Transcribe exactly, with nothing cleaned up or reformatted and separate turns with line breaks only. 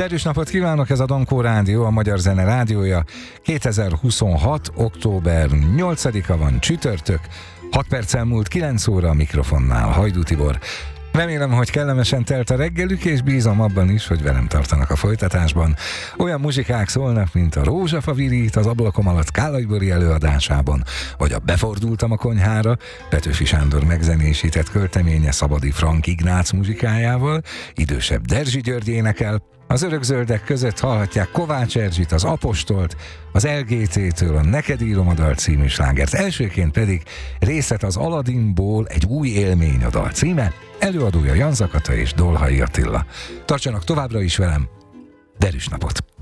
Derűs napot kívánok, ez a Dankó Rádió, a Magyar Zene Rádiója. kétezer-huszonhat. október nyolcadika van, csütörtök, hat perccel múlt kilenc óra, a mikrofonnál Hajdú Tibor. Remélem, hogy kellemesen telt a reggelük, és bízom abban is, hogy velem tartanak a folytatásban. Olyan muzsikák szólnak, mint a Rózsafa virít az ablakom alatt Kállai Bori előadásában, vagy a Befordultam a konyhára, Petőfi Sándor megzenésített költeménye Szabadi Frank Ignác muzsikájával, idősebb Derzsi György énekel. Az örökzöldek között hallhatják Kovács Erzsit, az Apostolt, az el gé té-től a Neked írom a dal című slágert. Elsőként pedig részlet az Aladdinból, egy új élmény a dal címe, előadója Jan Zakata és Dolhai Attila. Tartsanak továbbra is velem, derűs napot!